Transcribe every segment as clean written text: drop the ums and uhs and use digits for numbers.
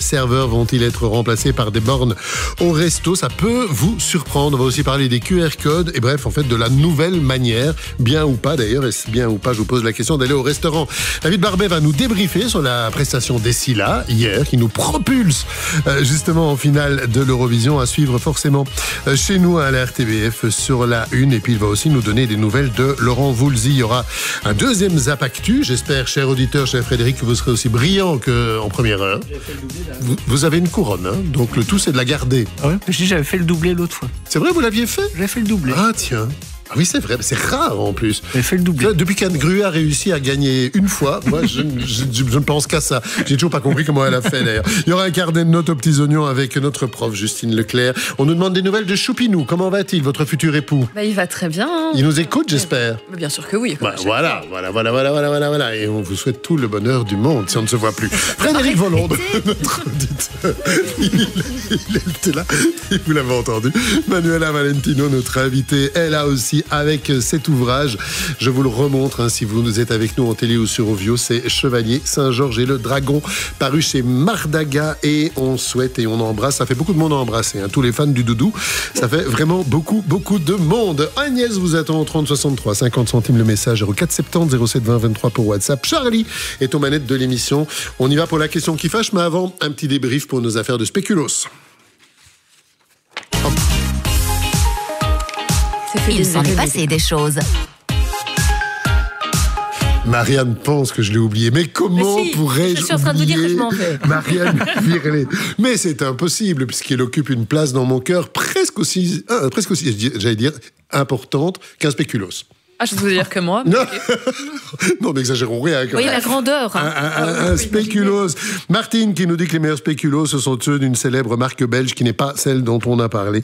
serveurs vont-ils être remplacés par des bornes au resto? Ça peut vous surprendre. On va aussi parler des QR codes et bref, en fait, de la nouvelle manière, bien ou pas d'ailleurs, est-ce bien ou pas, je vous pose la question, d'aller au restaurant. David Barbet va nous débriefer sur la prestation d'Essila hier, qui nous propulse justement en finale de l'Eurovision, à suivre forcément chez nous à la RTBF sur la 1. Et puis il va aussi nous donner des nouvelles de Laurent Voulzy. Il y aura un deuxième Zap Actu. J'espère, cher auditeur, cher Frédéric, que vous serez aussi brillant qu'en première heure. Vous avez une couronne, hein, donc le tout c'est de la garder. Ah ouais, je dis, j'avais fait le doublé l'autre fois. C'est vrai, vous l'aviez fait? J'avais fait le doublé. Ah tiens. Ah oui, c'est vrai, c'est rare en plus. J'avais fait le doublé. Depuis qu'Anne Gruet a réussi à gagner une fois, moi je ne pense qu'à ça. J'ai toujours pas compris comment elle a fait d'ailleurs. Il y aura un carnet de notes aux petits oignons avec notre prof Justine Leclerc. On nous demande des nouvelles de Choupinou. Comment va-t-il, votre futur époux? Il va très bien. Hein. Il nous écoute, j'espère. Bien sûr que oui. Voilà. Et on vous souhaite tout le bonheur du monde si on ne se voit plus. Frédéric Vollonde, notre auditeur, il était là, et vous l'avez entendu. Manuela Valentino, notre invitée, est là aussi avec cet ouvrage. Je vous le remontre, hein, si vous êtes avec nous en télé ou sur Ovio, c'est Chevalier Saint-Georges et le Dragon, paru chez Mardaga, et on souhaite et on embrasse, ça fait beaucoup de monde à embrasser, hein, tous les fans du doudou, ça fait vraiment beaucoup de monde. Agnès vous attend au 30 63, 50 centimes le message, 0470 07 20 23 pour WhatsApp. Charlie est aux manettes de l'émission. On y va pour la question qui fâche, mais avant, un petit débrief pour nos affaires de spéculoos. Il s'en est passé des choses. Marianne pense que je l'ai oublié. Mais comment pourrais-je oublier? Je suis en train de vous dire que je m'en vais. Marianne Virlet. Mais c'est impossible, puisqu'elle occupe une place dans mon cœur presque aussi, j'allais dire, importante qu'un spéculoos. Ah, je veux dire que moi. Non, non, n'exagérons rien. Oui, la grandeur. Un spéculoos. Martine qui nous dit que les meilleurs spéculoos, ce sont ceux d'une célèbre marque belge qui n'est pas celle dont on a parlé.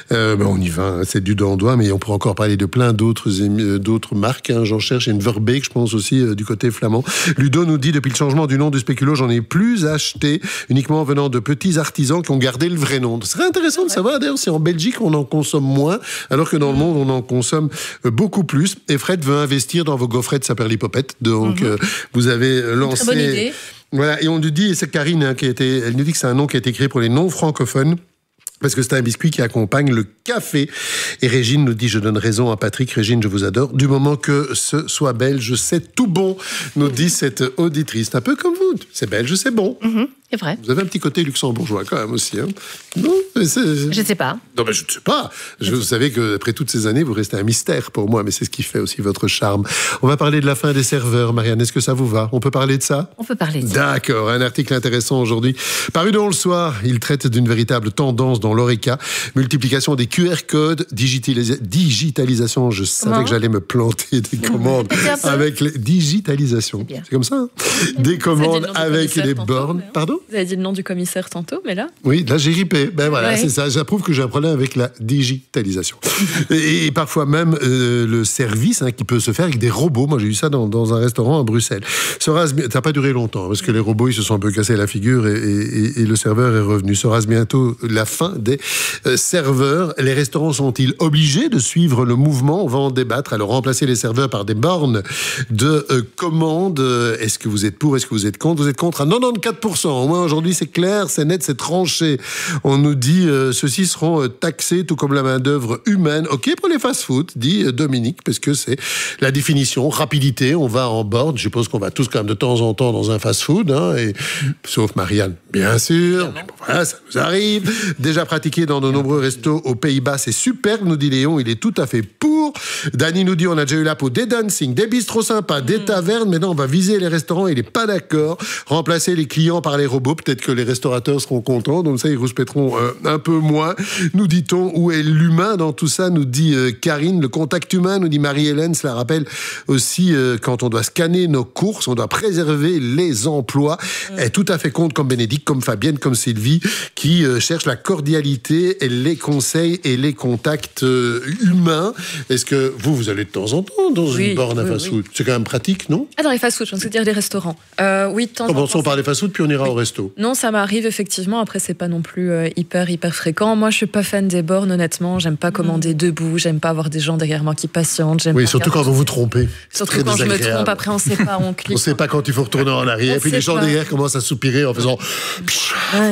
On y va, hein, c'est du doigt en doigt, mais on pourrait encore parler de plein d'autres marques. Hein. J'en cherche une Verbeek, je pense aussi, du côté flamand. Ludo nous dit, depuis le changement du nom du spéculoos, j'en ai plus acheté, uniquement venant de petits artisans qui ont gardé le vrai nom. Ce serait intéressant de savoir, d'ailleurs, si en Belgique, on en consomme moins, alors que dans le monde, on en consomme beaucoup plus. Et Fred veut investir dans vos gaufrettes Saperlipopette. Donc, vous avez lancé... Très bonne idée. Voilà, et on nous dit, et c'est Karine, hein, elle nous dit que c'est un nom qui a été créé pour les non-francophones, parce que c'est un biscuit qui accompagne le café. Et Régine nous dit, je donne raison à Patrick. Régine, je vous adore. Du moment que ce soit belge, c'est tout bon, nous dit cette auditrice. C'est un peu comme vous. C'est belge, c'est bon. C'est vrai. Vous avez un petit côté luxembourgeois quand même aussi. Hein. Non, je ne sais pas. Non, mais je ne sais pas. Vous savez qu'après toutes ces années, vous restez un mystère pour moi, mais c'est ce qui fait aussi votre charme. On va parler de la fin des serveurs, Marianne. Est-ce que ça vous va? On peut parler de ça? On peut parler de ça. D'accord. Un article intéressant aujourd'hui. Paru dans Le Soir, il traite d'une véritable tendance dans l'ORECA. Multiplication des QR codes, digitalisation. Je savais que j'allais me planter des commandes avec les digitalisation. C'est comme ça, hein. Des commandes avec les bornes. Pardon? Vous avez dit le nom du commissaire tantôt, mais là... Oui, là j'ai ripé. Ben voilà, c'est ça. J'approuve que j'ai un problème avec la digitalisation. et parfois même le service, hein, qui peut se faire avec des robots. Moi j'ai eu ça dans un restaurant à Bruxelles. Ça n'a pas duré longtemps, parce que les robots ils se sont un peu cassés la figure et le serveur est revenu. Sera bientôt la fin des serveurs. Les restaurants sont-ils obligés de suivre le mouvement? On va en débattre. Alors remplacer les serveurs par des bornes de commande. Est-ce que vous êtes pour? Est-ce que vous êtes contre? Vous êtes contre à 94%. Au moins aujourd'hui c'est clair, c'est net, c'est tranché. On nous dit ceux-ci seront taxés tout comme la main-d'œuvre humaine. Ok pour les fast-food, dit Dominique, parce que c'est la définition, rapidité, on va en borne. Je suppose qu'on va tous quand même de temps en temps dans un fast-food, hein, sauf Marianne, bien sûr. Mais bon, voilà, ça nous arrive. Déjà pratiqué dans de nombreux restos aux Pays-Bas, c'est superbe, nous dit Léon, il est tout à fait pour. Dany nous dit, on a déjà eu la peau des dancing, des bistrots sympas, des tavernes, maintenant on va viser les restaurants, il n'est pas d'accord. Remplacer les clients par les robots, peut-être que les restaurateurs seront contents, donc ça ils rouspéteront un peu moins. Nous dit-on, où est l'humain dans tout ça, nous dit Karine, le contact humain, nous dit Marie-Hélène, cela rappelle aussi quand on doit scanner nos courses, on doit préserver les emplois. Elle est tout à fait contre, comme Bénédicte, comme Fabienne, comme Sylvie, qui cherchent la cordialité, et les conseils et les contacts humains. Est-ce que vous allez de temps en temps dans une borne à fast-food? C'est quand même pratique, non? Dans les fast-food, je pense que dire des restaurants. Oui, de temps en temps. Commençons par les fast-food, puis on ira au resto. Non, ça m'arrive effectivement. Après, c'est pas non plus hyper fréquent. Moi, je suis pas fan des bornes, honnêtement. J'aime pas commander debout. J'aime pas avoir des gens derrière moi qui patientent. Oui, surtout quand vous vous trompez. Surtout quand je me trompe. Après, on sait pas, on clique. On sait pas quand il faut retourner en arrière. Puis les gens derrière commencent à soupirer en faisant...